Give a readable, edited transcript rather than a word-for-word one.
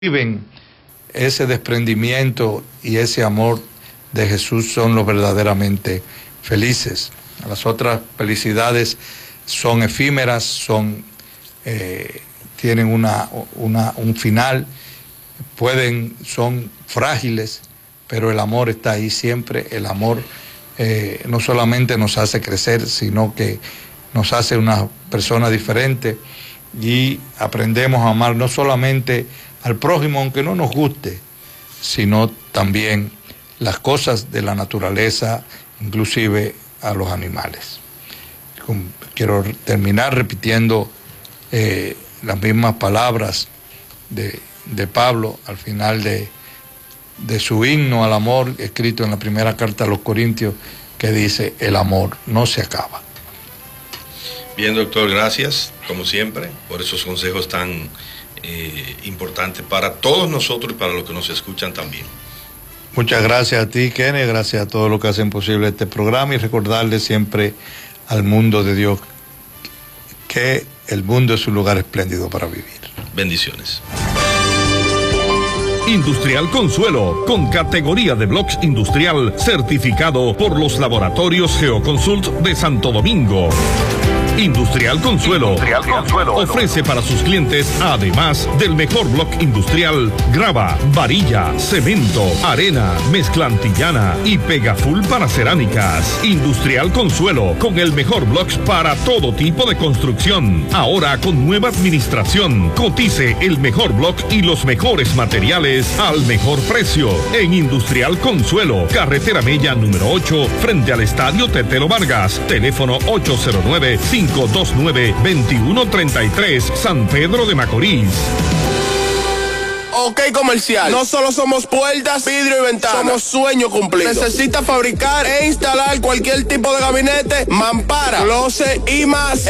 viven ese desprendimiento y ese amor de Jesús son los verdaderamente felices. Las otras felicidades son efímeras, tienen un final, son frágiles, pero el amor está ahí siempre. El amor no solamente nos hace crecer, sino que nos hace una persona diferente y aprendemos a amar no solamente al prójimo, aunque no nos guste, sino también las cosas de la naturaleza, inclusive a los animales. Quiero terminar repitiendo las mismas palabras de Pablo al final de su himno al amor, escrito en la primera carta a los Corintios, que dice: el amor no se acaba. Bien, doctor, gracias, como siempre, por esos consejos tan importantes para todos nosotros y para los que nos escuchan también. Muchas gracias a ti, Kenny, gracias a todos los que hacen posible este programa, y recordarle siempre al mundo de Dios que el mundo es un lugar espléndido para vivir. Bendiciones. Industrial Consuelo, con categoría de blocks industrial, certificado por los laboratorios Geoconsult de Santo Domingo. Industrial Consuelo ofrece para sus clientes, además del mejor block industrial, grava, varilla, cemento, arena, mezcla antillana y pegaful para cerámicas. Industrial Consuelo, con el mejor blocks para todo tipo de construcción. Ahora con nueva administración. Cotice el mejor block y los mejores materiales al mejor precio. En Industrial Consuelo, carretera Mella número 8, frente al Estadio Tetelo Vargas. Teléfono 809-529-2133, San Pedro de Macorís. OK Comercial. No solo somos puertas, vidrio y ventanas. Somos sueño cumplido. Necesita fabricar e instalar cualquier tipo de gabinete, mampara, closet y más.